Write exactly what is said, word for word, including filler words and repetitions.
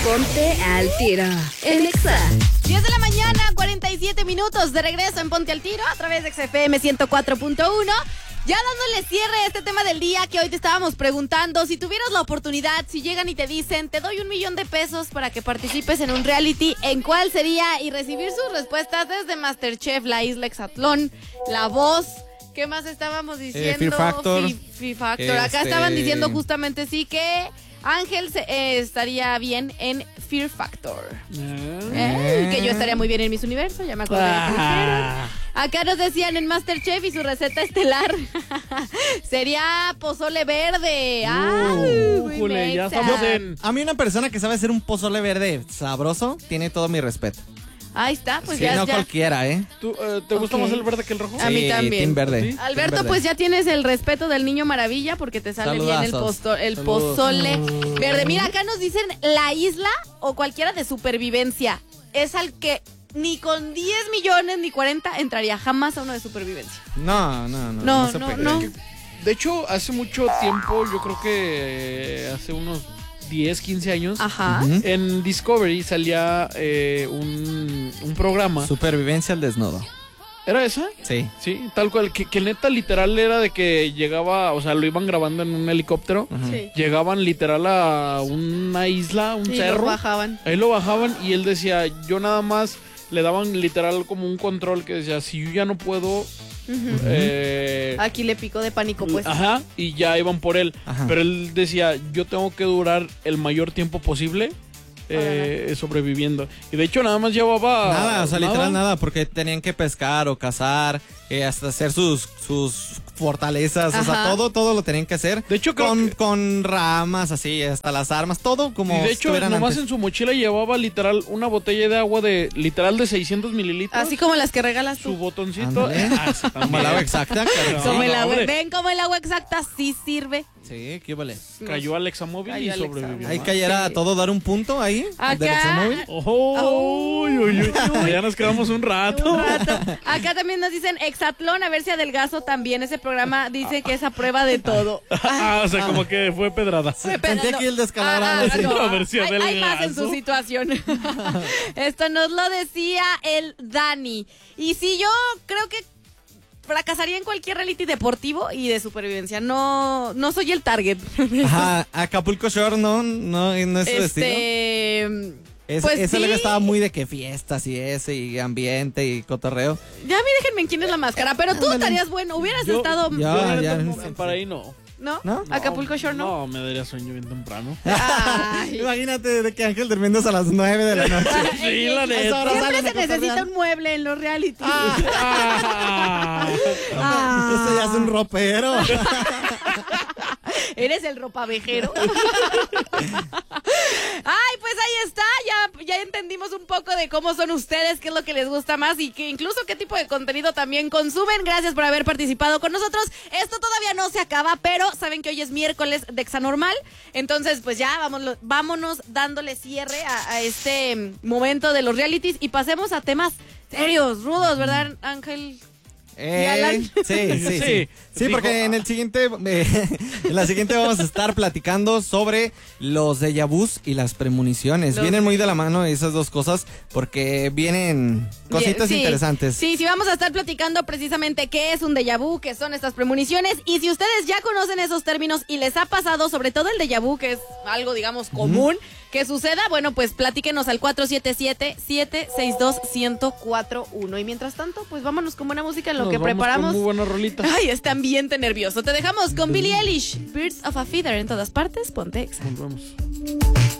Ponte al Tiro en Exa. diez de la mañana, cuarenta y siete minutos de regreso en Ponte al Tiro a través de X F M ciento cuatro punto uno. Ya dándole cierre a este tema del día que hoy te estábamos preguntando, si tuvieras la oportunidad, si llegan y te dicen, te doy un millón de pesos para que participes en un reality, ¿en cuál sería? Y recibir sus respuestas desde MasterChef, La Isla Exatlón, La Voz. ¿Qué más estábamos diciendo? Eh, Fear Factor. Fi- Fear Factor. Acá Este... estaban diciendo justamente sí que Ángel se, eh, estaría bien en Fear Factor. Eh, que yo estaría muy bien en Miss Universo, ya me acordé de que dijeron. Acá nos decían en MasterChef y su receta estelar sería pozole verde. ¡Ay, muy Jule, ya mexa! estamos en... A mí una persona que sabe hacer un pozole verde sabroso tiene todo mi respeto. Ahí está, pues Sí, ya, no ya. cualquiera, ¿eh? ¿Tú, eh, ¿Te gusta Ok. más el verde que el rojo? A mí Sí, también. team verde. ¿Sí? Alberto, Team verde. pues ya tienes el respeto del niño maravilla porque te sale bien el, Saludazos. posto, el Saludos. pozole verde. Mira, acá nos dicen La Isla o cualquiera de supervivencia. Es al que ni con diez millones ni cuarenta entraría jamás a uno de supervivencia. No, no, no. No, se no, puede. no. De hecho, hace mucho tiempo, yo creo que eh, hace unos diez, quince años, Ajá. Ujú. en Discovery salía eh, un, un programa. Supervivencia al desnudo. ¿Era esa? Sí. Sí, tal cual, que, que neta literal era de que llegaba, o sea, lo iban grabando en un helicóptero, Ujú. Sí. llegaban literal a una isla, un Y cerro, los bajaban. ahí lo bajaban y él decía, yo nada más le daban literal como un control que decía, si yo ya no puedo, Ujú. eh, Aquí le picó de pánico, pues. ajá, y ya iban por él, Ajá. pero él decía, yo tengo que durar el mayor tiempo posible eh, sobreviviendo, y de hecho nada más llevaba Nada, o sea, literal nada, porque tenían que pescar o cazar, eh, hasta hacer sus, sus fortalezas, o sea, Ajá. todo, todo lo tenían que hacer. De hecho, creo con, que- con ramas, así, hasta las armas, todo como Y de si hecho, estuvieran nomás antes. en su mochila llevaba literal una botella de agua de literal de seiscientos mililitros. Así como las que regalas Su tú. botoncito. Ándale. Ah, sí, también. Como el agua exacta, claro. No, Como el no, agua. hombre. Ven como el agua exacta sí sirve. Sí, qué vale. Cayó Alexa Móvil y Cayó Alexa sobrevivió. Móvil. Ahí ¿no? cayera Sí. todo dar un punto ahí. Acá- del Examóvil. Ojo, uy, uy, uy. Ya nos quedamos un rato. Un rato. Acá también nos dicen Exatlón, a ver si adelgazo también. Ese programa dice que es a prueba de todo. Ah, o sea, como que fue pedrada. Sentí aquí el descalabrado, Ah, sí. no, A ver si hay, hay más en adelgazo. su situación. Esto nos lo decía el Dani. Y sí, yo creo que fracasaría en cualquier reality deportivo y de supervivencia. No, no soy el target. Ajá, Acapulco Shore no, no, no es su estilo. Este. Es, pues ese sí. lugar estaba muy de que fiestas y ese, y ambiente y cotorreo. Ya a mí déjenme en quién es la máscara, pero tú estarías bueno, hubieras Yo- estado, ya. Yo, la neta, ya. no, para ahí no. ¿no? ¿No? Acapulco Shore, ¿no? No, me daría sueño bien temprano. Ay. Imagínate de que Ángel terminas a las nueve de la noche. Sí, la Esa neta. hora Siempre salen se a cotorrear. necesita un mueble en los reality. Ah. Ah. Este ya es un ropero. Eres el ropavejero. Ay, pues ahí está, ya, ya entendimos un poco de cómo son ustedes, qué es lo que les gusta más y que incluso qué tipo de contenido también consumen. Gracias por haber participado con nosotros. Esto todavía no se acaba, pero saben que hoy es miércoles de Exanormal. Entonces, pues ya vámonos, vámonos dándole cierre a, a este momento de los realities y pasemos a temas serios, rudos, ¿verdad, Ángel? Eh, Alan? sí, sí, sí. Sí, Sí. porque Dijo- en el siguiente, eh, en la siguiente vamos a estar platicando sobre los déjà vus y las premoniciones. Los- Vienen muy de la mano esas dos cosas porque vienen cositas Sí, interesantes. Sí, sí, vamos a estar platicando precisamente qué es un déjà vu, qué son estas premoniciones y si ustedes ya conocen esos términos y les ha pasado, sobre todo el déjà vu, que es algo, digamos, común, que suceda, bueno, pues platíquenos al cuatro siete siete, siete seis dos, uno cero cuatro uno. Y mientras tanto, pues vámonos con buena música en lo Nos que vamos preparamos. con muy buena rolita. Ay, este ambiente nervioso. Te dejamos con Billie Eilish, Birds of a Feather en todas partes. Ponte Exa. Nos vemos.